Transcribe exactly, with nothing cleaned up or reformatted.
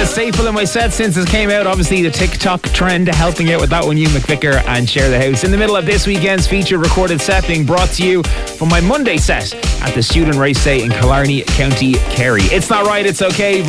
a staple in my set since it came out. Obviously, the TikTok trend helping out with that one, you McVicker and Share the House. In the middle of this weekend's feature recorded set being brought to you from my Monday set at the Student Race Day in Killarney, County Kerry. It's Not Right, It's Okay.